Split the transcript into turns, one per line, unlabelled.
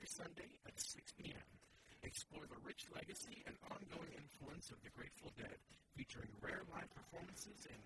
Sunday at 6 p.m. Explore the rich legacy and ongoing influence of the Grateful Dead, featuring rare live performances and